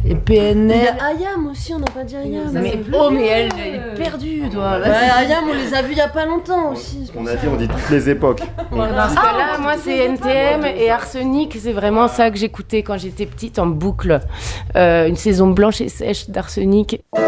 Et Il y PNL. a Ayam aussi, on n'a pas dit Ayam. Mais elle est perdue, toi. Ayam, on les a vus il y a pas longtemps aussi. On dit toutes les époques. Dans ce cas-là, moi c'est NTM et Arsenic, c'est vraiment ça que j'écoutais quand j'étais petite en boucle. Une saison blanche et sèche d'Arsenic.